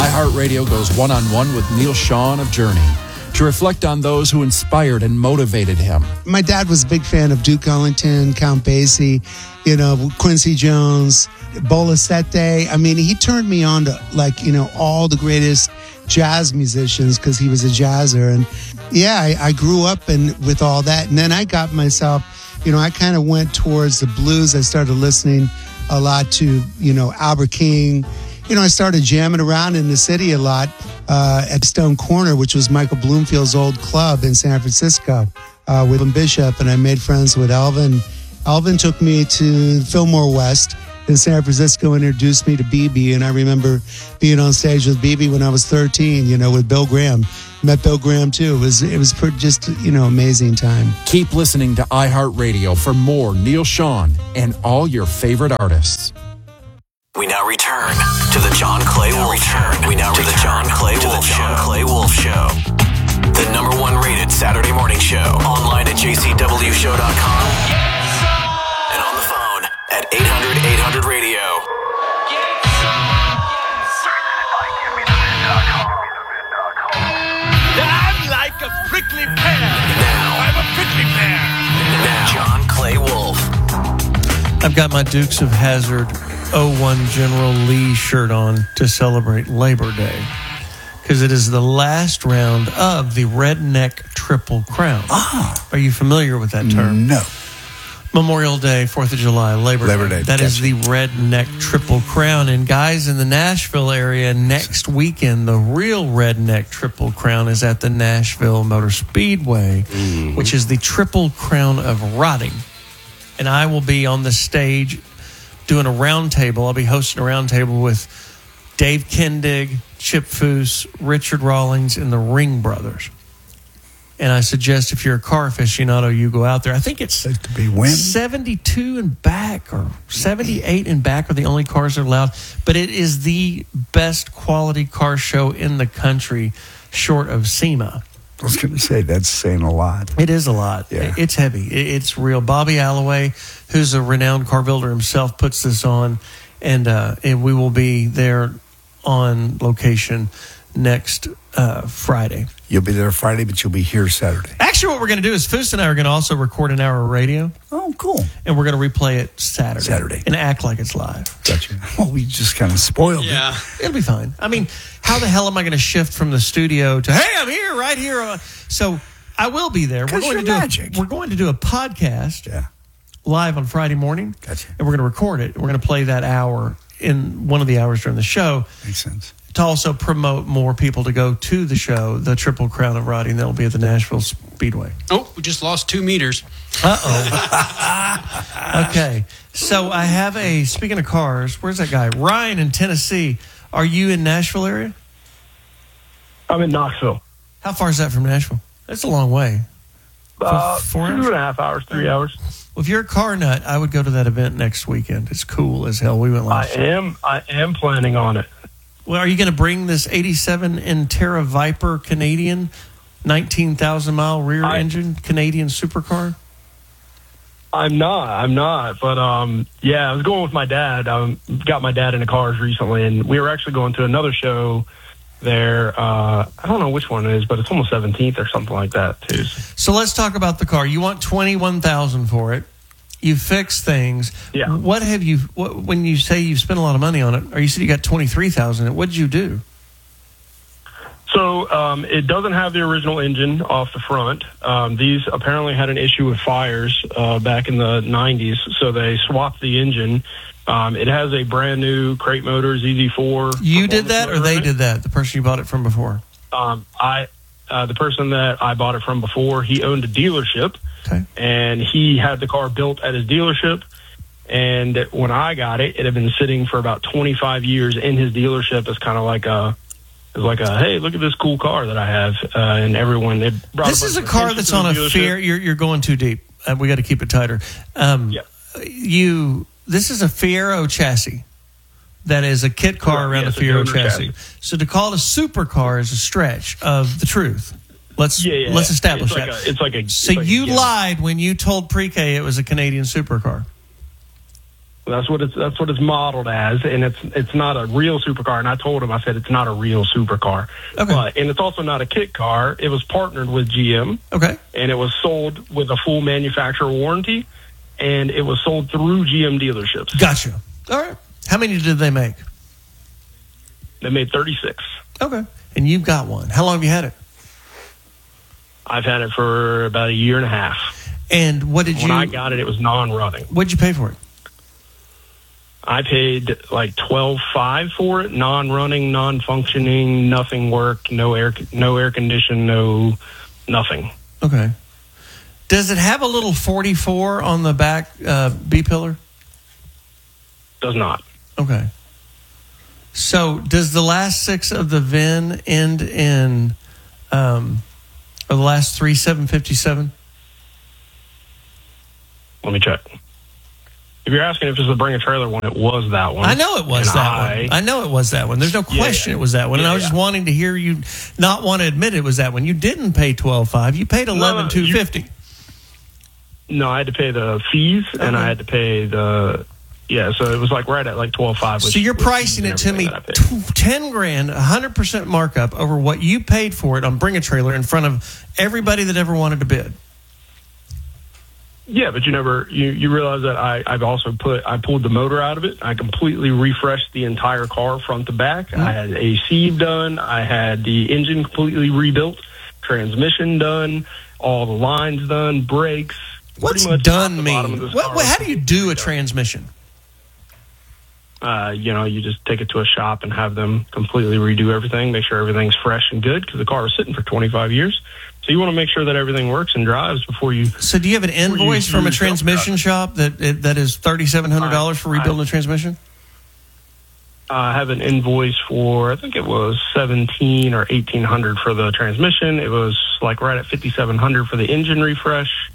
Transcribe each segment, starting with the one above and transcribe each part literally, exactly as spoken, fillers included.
iHeartRadio goes one-on-one with Neil Sean of Journey to reflect on those who inspired and motivated him. My dad was a big fan of Duke Ellington, Count Basie, you know, Quincy Jones, Bola Sete. I mean, he turned me on to, like, you know, all the greatest jazz musicians because he was a jazzer. And yeah, I, I grew up and with all that. And then I got myself, you know, I kind of went towards the blues. I started listening a lot to, you know, Albert King. You know, I started jamming around in the city a lot uh, at Stone Corner, which was Michael Bloomfield's old club in San Francisco uh, with Elvin Bishop. And I made friends with Elvin. Elvin took me to Fillmore West in San Francisco, introduced me to B B, and I remember being on stage with B B when I was thirteen, you know, with Bill Graham. Met Bill Graham, too. It was, it was just, you know, amazing time. Keep listening to iHeartRadio for more Neil Sean and all your favorite artists. We now return to the John Clay Wolf Show. We now to the John Clay Wolf Show. John Clay Wolf Show. The number one rated Saturday morning show. Online at j c w show dot com. And on the phone at eight hundred eight hundred radio. I'm like a prickly pear. Now. I'm a prickly pear. Now. John Clay Wolf. I've got my Dukes of Hazzard oh one General Lee shirt on to celebrate Labor Day because it is the last round of the Redneck Triple Crown. Ah. Are you familiar with that term? No. Memorial Day, fourth of July, Labor, Labor Day. Day. That Gotcha. is the Redneck Triple Crown. And guys in the Nashville area, next weekend, the real Redneck Triple Crown is at the Nashville Motor Speedway, mm. which is the Triple Crown of Rotting. And I will be on the stage doing a round table. I'll be hosting a round table with Dave Kendig, Chip Foose, Richard Rawlings, and the Ring Brothers. And I suggest if you're a car aficionado, you go out there. I think it's to be winning. seventy-two and back or seventy-eight and back are the only cars that are allowed. But it is the best quality car show in the country, short of SEMA. I was going to say, that's saying a lot. It is a lot. Yeah. It's heavy. It's real. Bobby Alloway, who's a renowned car builder himself, puts this on, and uh, and we will be there on location next uh, Friday. You'll be there Friday, but you'll be here Saturday. Actually, what we're going to do is Foose and I are going to also record an hour of radio. Oh, cool. And we're going to replay it Saturday. Saturday. And act like it's live. Gotcha. Well, we just kind of spoiled yeah. it. It'll be fine. I mean, how the hell am I going to shift from the studio to, hey, I'm here, right here. So I will be there. We're going to do magic. A, we're going to do a podcast yeah. live on Friday morning. Gotcha. And we're going to record it. We're going to play that hour in one of the hours during the show. Makes sense. To also promote more people to go to the show, the Triple Crown of Rotting. That'll be at the Nashville Speedway. Oh, we just lost two meters. Uh-oh. Okay. So I have a, speaking of cars, where's that guy? Ryan in Tennessee. Are you in Nashville area? I'm in Knoxville. How far is that from Nashville? That's a long way. Uh, Four two hours? and a half hours, three hours. Well, if you're a car nut, I would go to that event next weekend. It's cool as hell. We went I last year. am. I am planning on it. Well, are you going to bring this eighty-seven Intera Viper Canadian, nineteen thousand mile rear I, engine Canadian supercar? I'm not. I'm not. But um, yeah, I was going with my dad. I got my dad into cars recently, and we were actually going to another show there. Uh, I don't know which one it is, but it's almost seventeenth or something like that too. So let's talk about the car. You want twenty-one thousand for it. You fix things. Yeah. What have you? What, when you say you've spent a lot of money on it, or you said you got twenty-three thousand, what did you do? So um, it doesn't have the original engine off the front. Um, these apparently had an issue with fires uh, back in the nineties, so they swapped the engine. Um, it has a brand new Crate Motors E Z four. You did that, or they did that? The person you bought it from before? Um, I, uh, the person that I bought it from before, he owned a dealership, okay. and he had the car built at his dealership. And when I got it, it had been sitting for about twenty-five years in his dealership as kind of like a, as like a, hey, look at this cool car that I have. Uh, and everyone, they brought this is a car that's on a fair. You're you're going too deep. Uh, we got to keep it tighter. Um, yeah. You. This is a Fiero chassis. That is a kit car Right, around yes, a Fiero a chassis. chassis. So to call it a supercar is a stretch of the truth. Let's Yeah, yeah, let's yeah. establish It's like that. a- it's like a- So it's like a you gift. lied when you told Pre-K it was a Canadian supercar. That's what it's that's what it's modeled as, and it's it's not a real supercar. And I told him, I said it's not a real supercar. Okay. But, and it's also not a kit car. It was partnered with G M. Okay. And it was sold with a full manufacturer warranty, and it was sold through G M dealerships. Gotcha. All right. How many did they make? They made thirty-six. Okay. And you've got one. How long have you had it? I've had it for about a year and a half. And what did when you? When I got it, it was non-running. What did you pay for it? I paid like twelve five for it, non-running, non-functioning, nothing worked, no air, no air condition, no nothing. Okay. Does it have a little forty-four on the back uh, B pillar? Does not. Okay. So does the last six of the V I N end in, um, or the last three seven fifty-seven? Let me check. If you're asking if it's the Bring a Trailer one, it was that one. I know it was and that I, one. I know it was that one. There's no question yeah, it was that one. yeah, and I was yeah. just wanting to hear you not want to admit it was that one. You didn't pay twelve five. You paid eleven two fifty. No, I had to pay the fees, okay. and I had to pay the... Yeah, so it was like right at like twelve five. So you're pricing it to me t- ten grand, one hundred percent markup over what you paid for it on Bring a Trailer in front of everybody that ever wanted to bid. Yeah, but you never you, you realize that I, I've also put I pulled the motor out of it. I completely refreshed the entire car front to back. Mm-hmm. I had A C done. I had the engine completely rebuilt, transmission done, all the lines done, brakes. What's much done mean? What, what, how do you do a done. transmission? Uh, you know, you just take it to a shop and have them completely redo everything, make sure everything's fresh and good because the car was sitting for twenty-five years. So you want to make sure that everything works and drives before you... So do you have an invoice from a transmission shop that that is thirty-seven hundred dollars for rebuilding I, a transmission? I have an invoice for, I think it was seventeen or eighteen hundred for the transmission. It was like right at fifty-seven hundred for the engine refresh.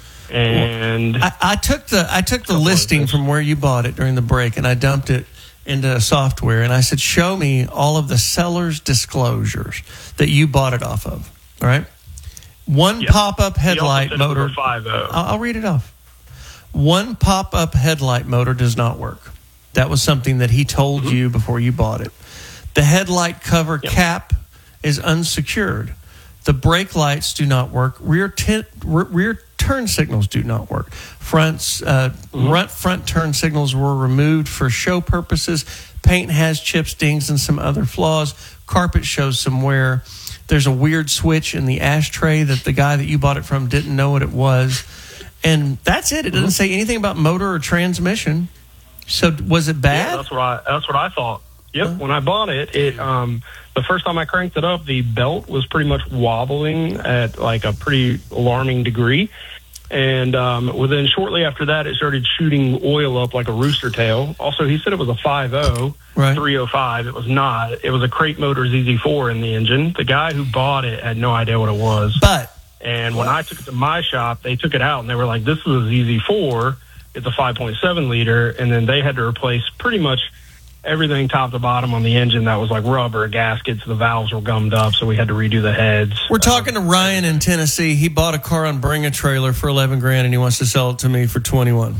And I, I took the I took the listing from where you bought it during the break, and I dumped it into software, and I said, show me all of the seller's disclosures that you bought it off of. All right. One yep. pop-up headlight motor. I'll, I'll read it off. One pop-up headlight motor does not work. That was something that he told mm-hmm. you before you bought it. The headlight cover yep. cap is unsecured. The brake lights do not work. Rear tent, rear, rear turn signals do not work. Fronts, uh, mm-hmm. front, front turn signals were removed for show purposes. Paint has chips, dings, and some other flaws. Carpet shows some wear. There's a weird switch in the ashtray that the guy that you bought it from didn't know what it was. And that's it. It doesn't say anything about motor or transmission. So was it bad? Yeah, that's what I, that's what I thought. Yep. Uh-huh. When I bought it, it um, the first time I cranked it up, the belt was pretty much wobbling at like a pretty alarming degree. And um, within shortly after that, it started shooting oil up like a rooster tail. Also, he said it was a five oh, right. three oh five. It was not. It was a Crate Motors E Z four in the engine. The guy who bought it had no idea what it was. But And when I took it to my shop, they took it out, and they were like, this is a Z Z four. It's a five point seven liter. And then they had to replace pretty much everything top to bottom on the engine that was like rubber, gaskets, the valves were gummed up, so we had to redo the heads. We're talking to Ryan in Tennessee. He bought a car on Bring a Trailer for eleven grand, and he wants to sell it to me for twenty-one.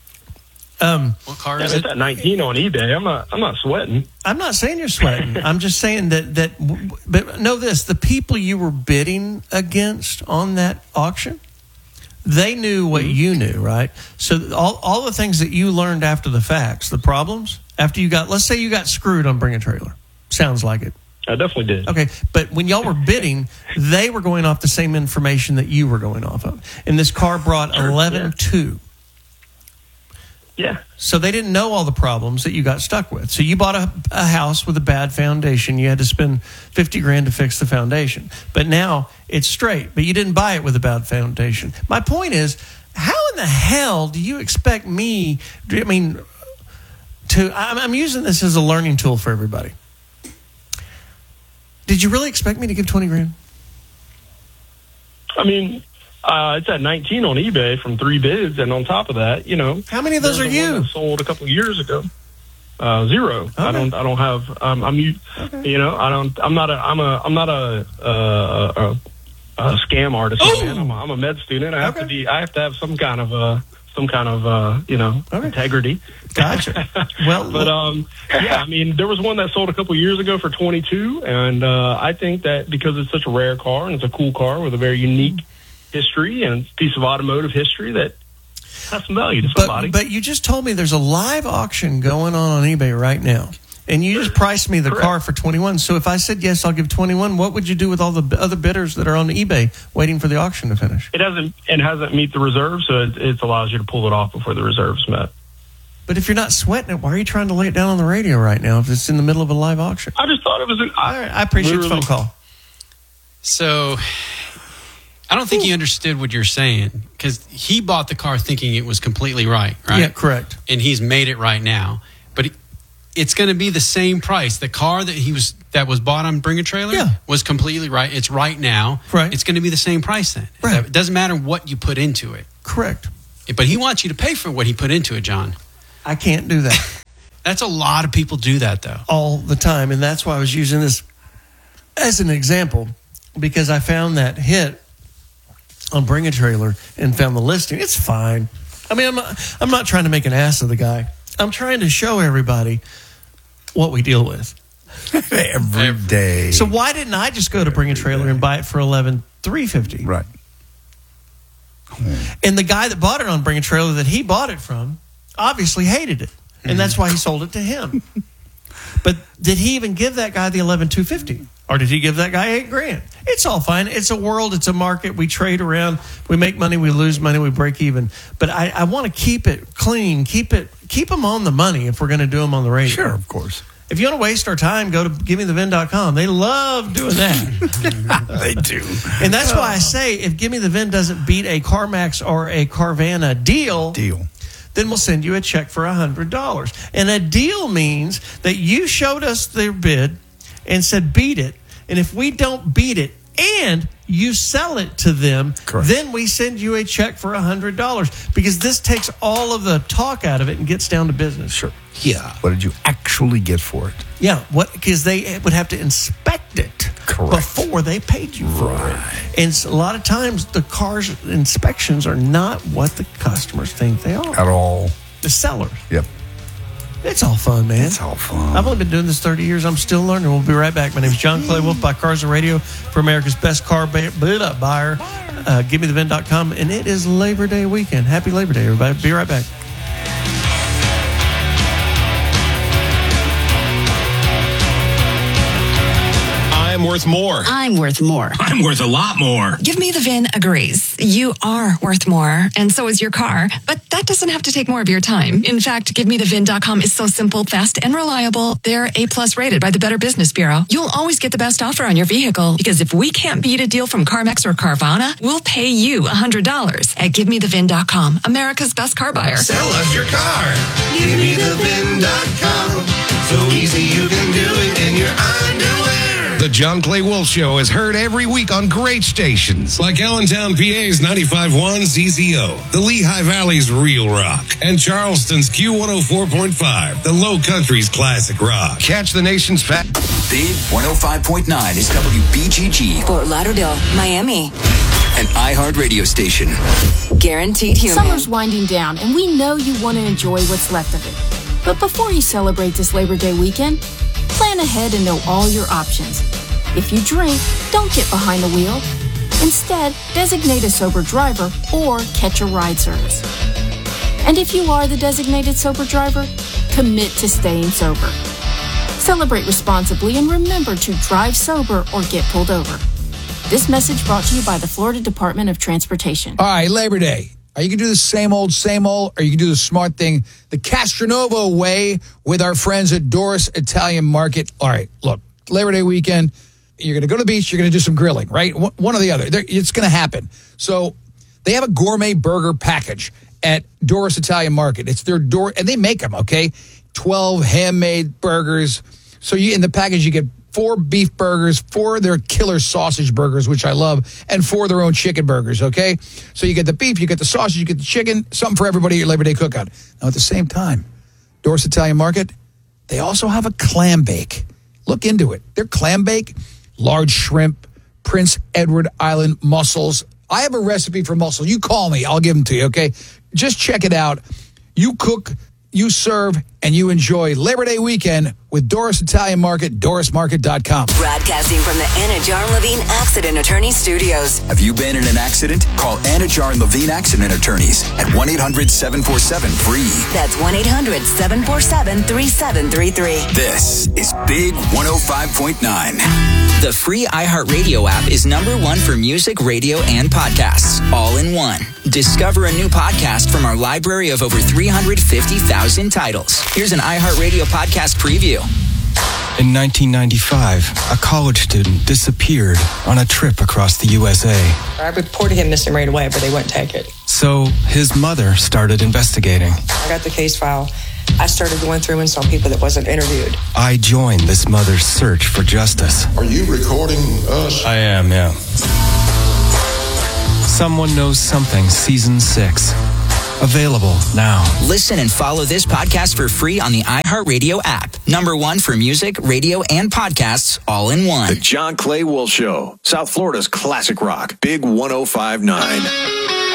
Um, what car yeah, is it's it? at nineteen on eBay. I'm not. I'm not sweating. I'm not saying you're sweating. I'm just saying that that. But know this: the people you were bidding against on that auction, they knew what you knew, right? So all all the things that you learned after the facts, the problems after you got, let's say you got screwed on Bring a Trailer. Sounds like it. I definitely did. Okay, but when y'all were bidding, they were going off the same information that you were going off of. And this car brought eleven two. Yeah. So they didn't know all the problems that you got stuck with. So you bought a, a house with a bad foundation. You had to spend fifty grand to fix the foundation. But now it's straight. But you didn't buy it with a bad foundation. My point is, how in the hell do you expect me, I mean, to, I'm, I'm using this as a learning tool for everybody. Did you really expect me to give twenty grand? I mean, uh, it's at nineteen on eBay from three bids, and on top of that, you know, how many of those are you? Sold a couple of years ago. Uh, zero. Okay. I don't. I don't have. Um, I'm. Okay. You know. I don't. I'm not a. I'm a. I'm not a. Uh, a, a scam artist. Man. I'm, a, I'm a med student. I have okay. to be. I have to have some kind of uh some kind of, uh, you know, Okay. integrity. Gotcha. Well, But um, yeah, I mean, there was one that sold a couple years ago for twenty-two, and uh, I think that because it's such a rare car and it's a cool car with a very unique history and piece of automotive history, that has some value to somebody. But, but you just told me there's a live auction going on on eBay right now, and you just priced me the Correct. car for twenty-one. So if I said yes, I'll give twenty-one. What would you do with all the other bidders that are on eBay waiting for the auction to finish? It hasn't it hasn't meet the reserve, so it, it allows you to pull it off before the reserve's met. But if you're not sweating it, why are you trying to lay it down on the radio right now if it's in the middle of a live auction? I just thought it was. A, I, All right, I appreciate the literally- phone call. So I don't think he understood what you're saying, because he bought the car thinking it was completely right, right? Yeah, correct. And he's made it right now. But it's going to be the same price. The car that he was that was bought on Bring a Trailer Yeah. was completely right. It's right now. Right. It's going to be the same price then. Right. It doesn't matter what you put into it. Correct. But he wants you to pay for what he put into it, John. I can't do that That's a lot of people do that, though. all the time, and that's why I was using this as an example, because I found that hit on Bring a Trailer and found the listing. It's fine. I mean, I'm not, I'm not trying to make an ass of the guy. I'm trying to show everybody what we deal with. Every day. So why didn't I just go to Bring a Trailer and buy it for eleven three fifty? Right. And the guy that bought it on Bring a Trailer that he bought it from obviously hated it, and that's why he sold it to him. But did he even give that guy the eleven two fifty, or did he give that guy eight grand? It's all fine. It's a world. It's a market. We trade around. We make money. We lose money. We break even. But I, I want to keep it clean. Keep it. Keep them on the money if we're going to do them on the radio. Sure, of course. If you want to waste our time, go to give me the vin dot com. They love doing that. They do. And that's why I say if Give Me the Vin doesn't beat a CarMax or a Carvana deal, Deal. then we'll send you a check for one hundred dollars. And a deal means that you showed us their bid and said beat it. And if we don't beat it and you sell it to them, Correct. then we send you a check for one hundred dollars, because this takes all of the talk out of it and gets down to business. Sure. Yeah. What did you actually get for it? Yeah, what? Because they would have to inspect it Correct. before they paid you for it. And s- a lot of times the car's inspections are not what the customers think they are. At all. The sellers. Yep. It's all fun, man. It's all fun. I've only been doing this thirty years. I'm still learning. We'll be right back. My name is John Clay Wolf by Cars and Radio for America's best car ba- blah, buyer. Uh, give me the vin dot com. And it is Labor Day weekend. Happy Labor Day, everybody. Be right back. I'm worth more. I'm worth more. I'm worth a lot more. Give Me the Vin agrees. You are worth more, and so is your car. But that doesn't have to take more of your time. In fact, give me the vin dot com is so simple, fast, and reliable. They're A-plus rated by the Better Business Bureau. You'll always get the best offer on your vehicle, because if we can't beat a deal from CarMax or Carvana, we'll pay you one hundred dollars at give me the vin dot com, America's best car buyer. Sell us your car. Give me the vin dot com. So easy you can do it in your underwear. The John Clay Wolf Show is heard every week on great stations like Allentown, P A's ninety-five point one Z Z O, the Lehigh Valley's Real Rock, and Charleston's Q one oh four point five, the Low Country's Classic Rock. Catch the nation's fat. Big one oh five point nine is W B G G, Fort Lauderdale, Miami. an iHeart radio station. Guaranteed human. Summer's winding down, and we know you want to enjoy what's left of it. But before you celebrate this Labor Day weekend, plan ahead and know all your options. If you drink, don't get behind the wheel. Instead, designate a sober driver or catch a ride service. And if you are the designated sober driver, commit to staying sober. Celebrate responsibly and remember to drive sober or get pulled over. This message brought to you by the Florida Department of Transportation. All right, Labor Day. Are you going to do the same old, same old, or you can do the smart thing, the Castronova way with our friends at Doris Italian Market? All right, look, Labor Day weekend, you're going to go to the beach, you're going to do some grilling, right? One or the other. They're, it's going to happen. So they have a gourmet burger package at Doris Italian Market. It's their door, and they make them, okay? twelve handmade burgers. So you in the package, you get four beef burgers, four of their killer sausage burgers, which I love, and four of their own chicken burgers, okay? So you get the beef, you get the sausage, you get the chicken, something for everybody at your Labor Day cookout. Now, at the same time, Doris Italian Market, they also have a clam bake. Look into it. Their clam bake, large shrimp, Prince Edward Island mussels. I have a recipe for mussels. You call me. I'll give them to you, okay? just check it out. You cook, you serve, and you enjoy Labor Day weekend with Doris Italian Market, doris market dot com. Broadcasting from the Anna Jar Levine Accident Attorney Studios. Have you been in an accident? Call Anna Jar and Levine Accident Attorneys at one eight hundred seven four seven free. That's one eight hundred seven four seven three seven three three. This is Big one oh five point nine. The free iHeartRadio app is number one for music, radio, and podcasts, all in one. Discover a new podcast from our library of over three hundred fifty thousand titles. Here's an iHeartRadio podcast preview. In nineteen ninety-five, a college student disappeared on a trip across the U S A. I reported him missing right away, but they wouldn't take it. So his mother started investigating. I got the case file. I started going through and saw people that wasn't interviewed. I joined this mother's search for justice. Are you recording us? I am, yeah. Someone Knows Something, Season six. Available now. Listen and follow this podcast for free on the iHeartRadio app. Number one for music, radio, and podcasts, all in one. The John Clay Wolf Show, South Florida's classic rock, Big one oh five point nine.